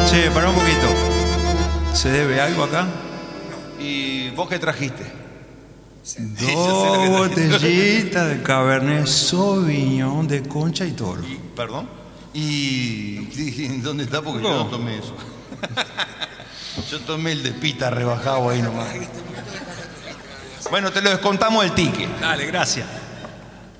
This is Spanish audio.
Che, para un poquito. ¿Se debe algo acá? ¿Y vos qué trajiste? Dos botellitas de Cabernet Sauvignon de Concha y Toro. ¿Perdón? ¿Y dónde está? Porque yo no tomé eso. Yo tomé el de pita rebajado ahí nomás. Bueno, te lo descontamos el ticket. Dale, gracias.